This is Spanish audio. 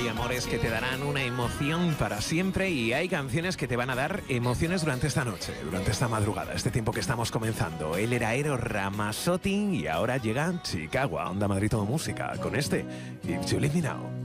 Hay amores que te darán una emoción para siempre y hay canciones que te van a dar emociones durante esta noche, durante esta madrugada, este tiempo que estamos comenzando. Él era Eros Ramazzotti y ahora llega Chicago, a Onda Madrid Todo Música, con este If You Leave Me Now.